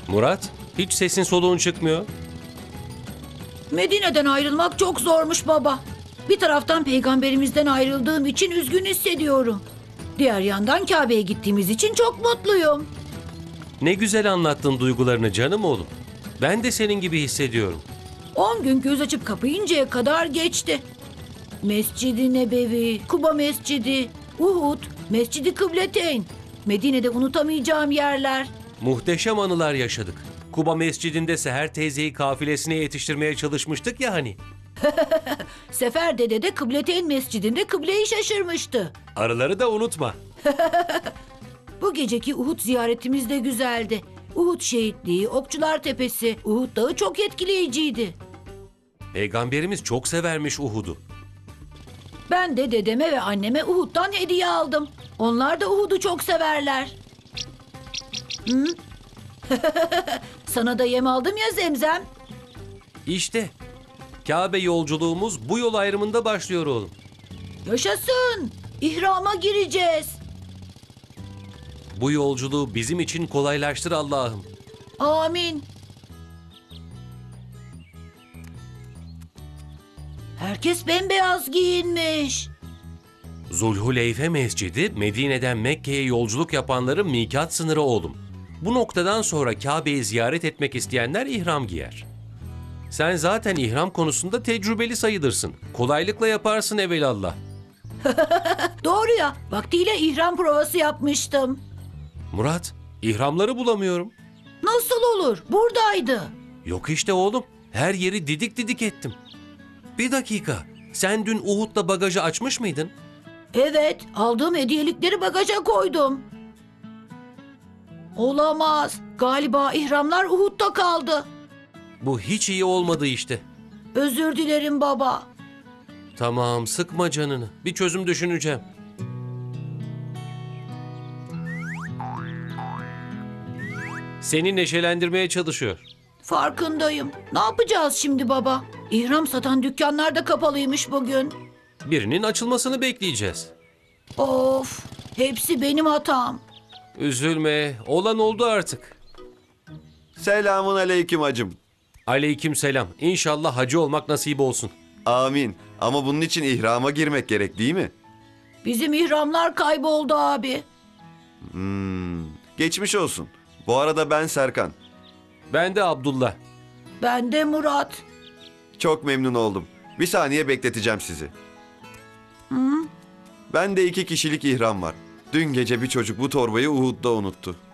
Murat, hiç sesin soluğun çıkmıyor. Medine'den ayrılmak çok zormuş baba. Bir taraftan peygamberimizden ayrıldığım için üzgün hissediyorum. Diğer yandan Kabe'ye gittiğimiz için çok mutluyum. Ne güzel anlattın duygularını canım oğlum. Ben de senin gibi hissediyorum. 10 gün göz açıp kapayıncaya kadar geçti. Mescid-i Nebevi, Kuba Mescidi, Uhud, Mescid-i Kıbleteyn. Medine'de unutamayacağım yerler. Muhteşem anılar yaşadık. Kuba Mescidi'nde Seher teyzeyi kafilesine yetiştirmeye çalışmıştık ya hani. Sefer Dede de Kıbleteyn Mescidinde kıbleyi şaşırmıştı. Arıları da unutma. Bu geceki Uhud ziyaretimiz de güzeldi. Uhud şehitliği, Okçular Tepesi, Uhud Dağı çok etkileyiciydi. Peygamberimiz çok severmiş Uhud'u. Ben de dedeme ve anneme Uhud'dan hediye aldım. Onlar da Uhud'u çok severler. Hı? Sana da yem aldım ya Zemzem. İşte Kabe yolculuğumuz bu yol ayrımında başlıyor oğlum. Yaşasın. İhrama gireceğiz. Bu yolculuğu bizim için kolaylaştır Allah'ım. Amin. Herkes bembeyaz giyinmiş. Zulhuleyfe Mescidi, Medine'den Mekke'ye yolculuk yapanların mikat sınırı oğlum. Bu noktadan sonra Kabe'yi ziyaret etmek isteyenler ihram giyer. Sen zaten ihram konusunda tecrübeli sayılırsın. Kolaylıkla yaparsın evelallah. Doğru ya. Vaktiyle ihram provası yapmıştım. Murat, ihramları bulamıyorum. Nasıl olur? Buradaydı. Yok işte oğlum, her yeri didik didik ettim. Bir dakika, sen dün Uhud'da bagajı açmış mıydın? Evet, aldığım hediyelikleri bagaja koydum. Olamaz. Galiba ihramlar Uhud'da kaldı. Bu hiç iyi olmadı işte. Özür dilerim baba. Tamam, sıkma canını. Bir çözüm düşüneceğim. Seni neşelendirmeye çalışıyor. Farkındayım. Ne yapacağız şimdi baba? İhram satan dükkanlar da kapalıymış bugün. Birinin açılmasını bekleyeceğiz. Of, hepsi benim hatam. Üzülme, olan oldu artık. Selamun aleyküm hacım. Aleykümselam. İnşallah hacı olmak nasip olsun. Amin. Ama bunun için ihrama girmek gerek değil mi? Bizim ihramlar kayboldu abi. Geçmiş olsun. Bu arada ben Serkan. Ben de Abdullah. Ben de Murat. Çok memnun oldum. Bir saniye bekleteceğim sizi. Bende 2 kişilik ihram var. Dün gece bir çocuk bu torbayı Uhud'da unuttu.